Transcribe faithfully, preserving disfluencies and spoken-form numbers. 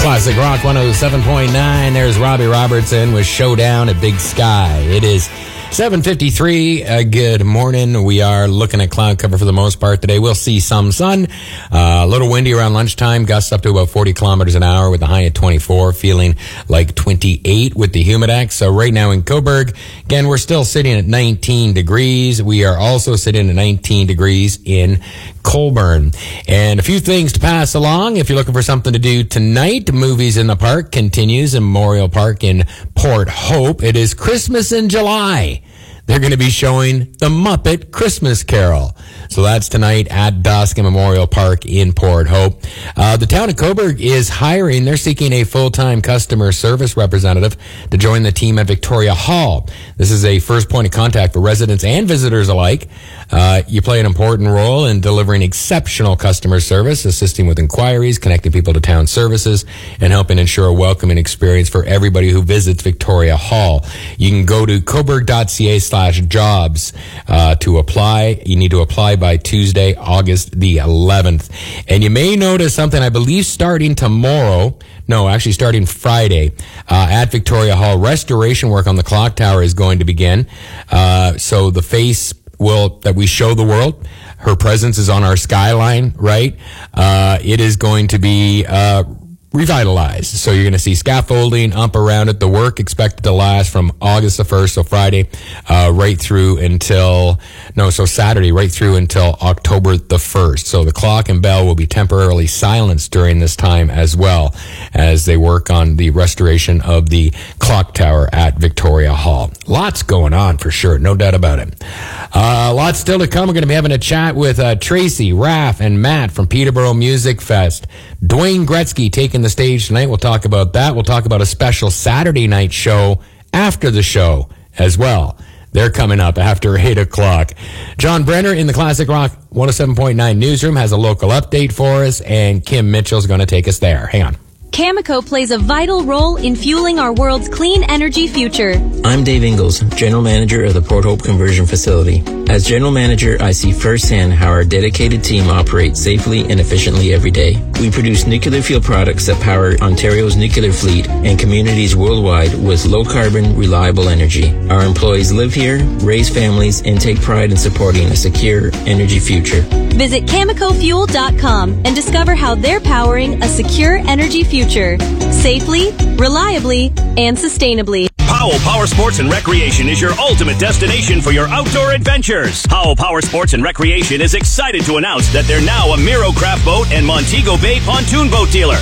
Classic Rock one oh seven point nine. There's Robbie Robertson with Showdown at Big Sky. It is seven fifty-three. Uh, good morning. We are looking at cloud cover for the most part today. We'll see some sun. Uh, a little windy around lunchtime. Gusts up to about forty kilometers an hour with a high at twenty-four. Feeling like twenty-eight with the Humidex. So right now in Cobourg, again, we're still sitting at nineteen degrees. We are also sitting at nineteen degrees in Colborne. And a few things to pass along. If you're looking for something to do tonight, Movies in the Park continues in Memorial Park in Port Hope. It is Christmas in July. They're going to be showing The Muppet Christmas Carol. So that's tonight at dusk in Memorial Park in Port Hope. Uh, the town of Cobourg is hiring. They're seeking a full-time customer service representative to join the team at Victoria Hall. This is a first point of contact for residents and visitors alike. Uh, you play an important role in delivering exceptional customer service, assisting with inquiries, connecting people to town services, and helping ensure a welcoming experience for everybody who visits Victoria Hall. You can go to cobourg.ca slash jobs uh, to apply. You need to apply by Tuesday, August the eleventh. And you may notice something, I believe, starting tomorrow. No, actually starting Friday uh, at Victoria Hall. Restoration work on the clock tower is going to begin. Uh, so the face will that we show the world, her presence is on our skyline, right? Uh, it is going to be uh, revitalized. So you're going to see scaffolding up around it. The work expected to last from August the first, so Friday, uh, right through until, no, so Saturday, right through until October the first. So the clock and bell will be temporarily silenced during this time as well as they work on the restoration of the clock tower at Victoria Hall. Lots going on for sure, no doubt about it. Uh, lots still to come. We're going to be having a chat with uh, Tracy, Raph, and Matt from Peterborough Music Fest. Dwayne Gretzky taking the stage tonight. We'll talk about that. We'll talk about a special Saturday night show after the show as well. They're coming up after eight o'clock. John Brenner in the Classic Rock one oh seven point nine newsroom has a local update for us, and Kim Mitchell's going to take us there. Hang on. Cameco plays a vital role in fueling our world's clean energy future. I'm Dave Ingalls, General Manager of the Port Hope Conversion Facility. As General Manager, I see firsthand how our dedicated team operates safely and efficiently every day. We produce nuclear fuel products that power Ontario's nuclear fleet and communities worldwide with low-carbon, reliable energy. Our employees live here, raise families, and take pride in supporting a secure energy future. Visit Cameco Fuel dot com and discover how they're powering a secure energy future, safely, reliably, and sustainably. Powell Power Sports and Recreation is your ultimate destination for your outdoor adventures. Powell Power Sports and Recreation is excited to announce that they're now a Miro Craft Boat and Montego Bay pontoon boat dealer.